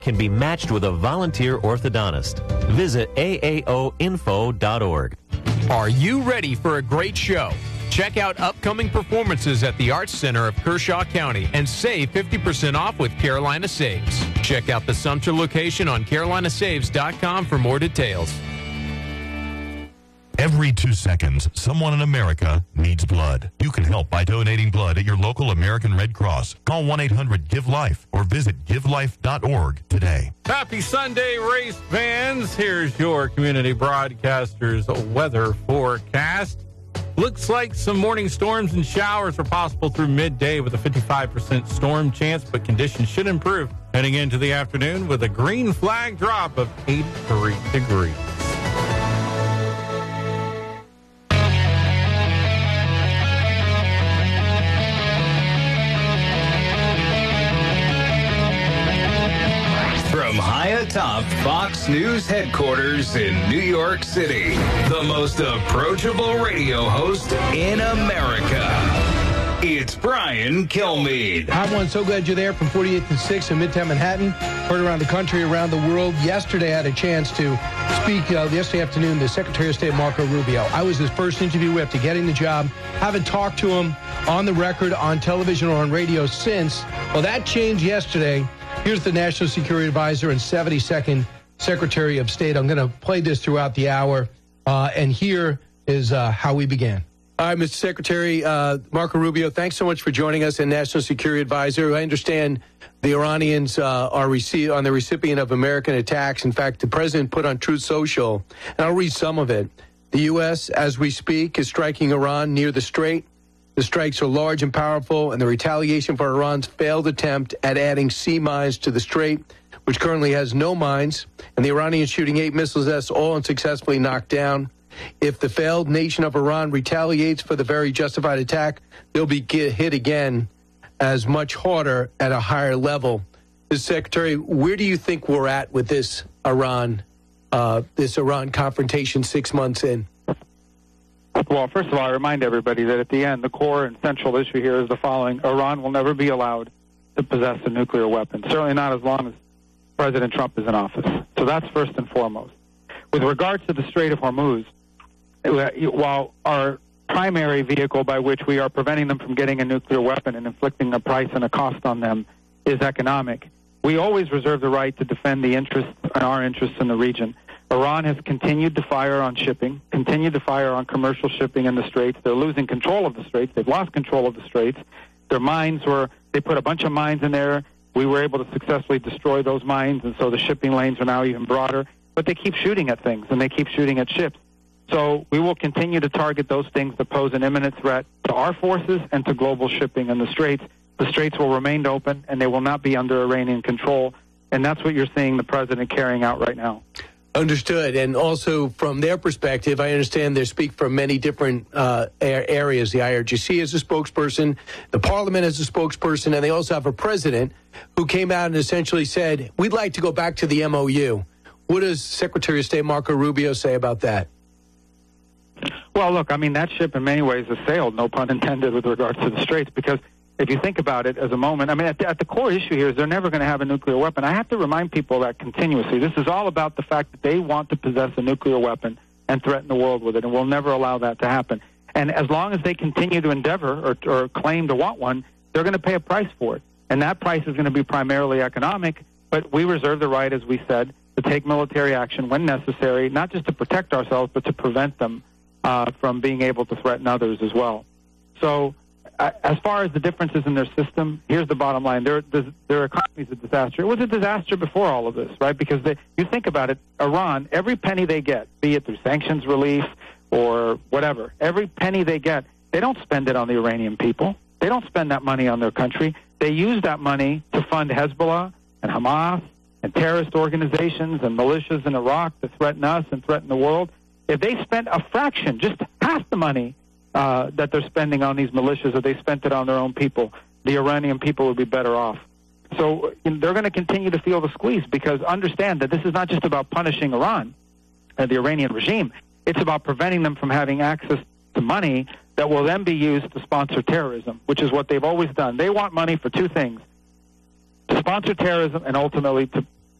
can be matched with a volunteer orthodontist. Visit aaoinfo.org. Are you ready for a great show? Check out upcoming performances at the Arts Center of Kershaw County and save 50% off with Carolina Saves. Check out the Sumter location on carolinasaves.com for more details. Every 2 seconds, someone in America needs blood. You can help by donating blood at your local American Red Cross. Call 1-800-GIVE-LIFE or visit givelife.org today. Happy Sunday, race fans. Here's your community broadcaster's weather forecast. Looks like some morning storms and showers are possible through midday with a 55% storm chance, but conditions should improve heading into the afternoon with a green flag drop of 83 degrees. From high atop Fox News headquarters in New York City, the most approachable radio host in America. It's Brian Kilmeade. Hi, everyone. So glad you're there from 48th and 6th in Midtown Manhattan. Heard around the country, around the world. Yesterday, I had a chance to speak yesterday afternoon to Secretary of State Marco Rubio. I was his first interview after getting the job. Haven't talked to him on the record, on television, or on radio since. Well, that changed yesterday. Here's the National Security Advisor and 72nd Secretary of State. I'm going to play this throughout the hour, and here is how we began. All right, Mr. Secretary, Marco Rubio, thanks so much for joining us, and National Security Advisor. I understand the Iranians are on the recipient of American attacks. In fact, the president put on Truth Social, and I'll read some of it. The U.S., as we speak, is striking Iran near the Strait. The strikes are large and powerful, and the retaliation for Iran's failed attempt at adding sea mines to the Strait, which currently has no mines, and the Iranians shooting 8 missiles that's all unsuccessfully knocked down. If the failed nation of Iran retaliates for the very justified attack, they'll be hit again as much harder at a higher level. Mr. Secretary, where do you think we're at with this Iran confrontation 6 months in? Well, first of all, I remind everybody that at the end, the core and central issue here is the following. Iran will never be allowed to possess a nuclear weapon, certainly not as long as President Trump is in office. So that's first and foremost. With regards to the Strait of Hormuz, while our primary vehicle by which we are preventing them from getting a nuclear weapon and inflicting a price and a cost on them is economic, we always reserve the right to defend the interests and our interests in the region. Iran has continued to fire on shipping, continued to fire on commercial shipping in the Straits. They're losing control of the Straits. They've lost control of the Straits. Their mines they put a bunch of mines in there. We were able to successfully destroy those mines, and so the shipping lanes are now even broader. But they keep shooting at things, and they keep shooting at ships. So we will continue to target those things that pose an imminent threat to our forces and to global shipping in the Straits. The Straits will remain open, and they will not be under Iranian control. And that's what you're seeing the president carrying out right now. Understood. And also from their perspective, I understand they speak from many different areas. The IRGC is a spokesperson, the parliament is a spokesperson, and they also have a president who came out and essentially said, we'd like to go back to the MOU. What does Secretary of State Marco Rubio say about that? Well, look, I mean, that ship in many ways has sailed, no pun intended, with regards to the Straits, because if you think about it as a moment, I mean, at the core issue here is they're never going to have a nuclear weapon. I have to remind people that continuously. This is all about the fact that they want to possess a nuclear weapon and threaten the world with it, and we'll never allow that to happen. And as long as they continue to endeavor or claim to want one, they're going to pay a price for it. And that price is going to be primarily economic, but we reserve the right, as we said, to take military action when necessary, not just to protect ourselves, but to prevent them from being able to threaten others as well. So as far as the differences in their system, here's the bottom line. Their economy is a disaster. It was a disaster before all of this, right? Because you think about it, Iran, every penny they get, be it through sanctions relief or whatever, every penny they get, they don't spend it on the Iranian people. They don't spend that money on their country. They use that money to fund Hezbollah and Hamas and terrorist organizations and militias in Iraq to threaten us and threaten the world. If they spent a fraction, just half the money that they're spending on these militias, if they spent it on their own people, the Iranian people would be better off. So they're going to continue to feel the squeeze, because understand that this is not just about punishing Iran, the Iranian regime. It's about preventing them from having access to money that will then be used to sponsor terrorism, which is what they've always done. They want money for two things: to sponsor terrorism and ultimately to